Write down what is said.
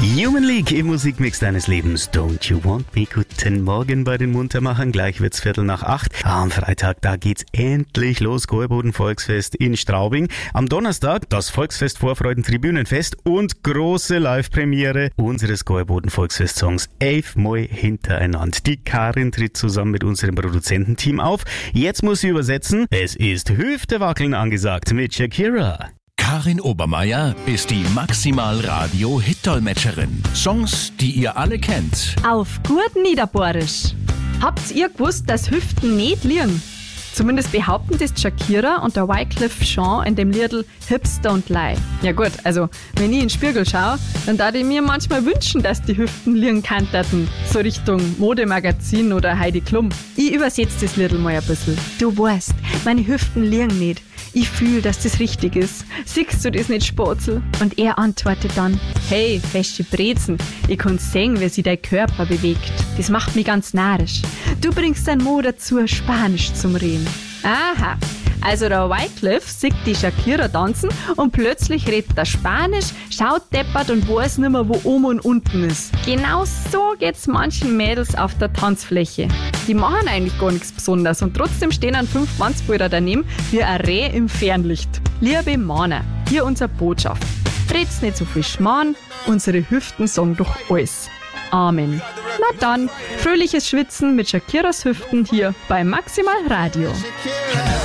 Human League im Musikmix deines Lebens. Don't you want me? Guten Morgen bei den Muntermachern. Gleich wird's 7:45. Am Freitag, da geht's endlich los. Gorboden Volksfest in Straubing. Am Donnerstag das Volksfest Vorfreuden Tribünenfest und große Live-Premiere unseres Gorboden Volksfest-Songs 11 Mal hintereinander. Die Karin tritt zusammen mit unserem Produzententeam auf. Jetzt muss sie übersetzen. Es ist Hüftewackeln angesagt mit Shakira. Karin Obermeier ist die Maximal-Radio-Hit-Dolmetscherin. Songs, die ihr alle kennt. Auf gut Niederbohrisch. Habt ihr gewusst, dass Hüften nicht liegen? Zumindest behaupten das Shakira und der Wyclef Jean in dem Liedl Hips Don't Lie. Ja gut, also wenn ich in den Spiegel schaue, dann darf ich mir manchmal wünschen, dass die Hüften liegen könnten. So Richtung Modemagazin oder Heidi Klum. Ich übersetze das Liedl mal ein bisschen. Du weißt, meine Hüften liegen nicht. Ich fühle, dass das richtig ist. Siehst du das nicht, Spatzel? Und er antwortet dann, hey, feste Brezen, ich kann sehen, wie sich dein Körper bewegt. Das macht mich ganz narrisch. Du bringst dein Mo dazu, Spanisch zum Reden. Aha, also der Wyclef sieht die Shakira tanzen und plötzlich redet er Spanisch, schaut deppert und weiß nicht mehr, wo oben und unten ist. Genau so geht's manchen Mädels auf der Tanzfläche. Die machen eigentlich gar nichts Besonderes und trotzdem stehen an 5 Wandsbilder daneben wie ein Reh im Fernlicht. Liebe Männer, hier unsere Botschaft. Fret's nicht so viel Schmarrn, unsere Hüften sagen doch alles. Amen. Na dann, fröhliches Schwitzen mit Shakiras Hüften hier bei Maximal Radio.